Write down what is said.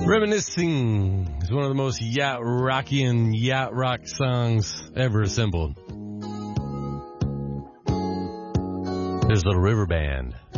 Reminiscing is one of the most yacht rocky and yacht rock songs ever assembled. There's Little River Band.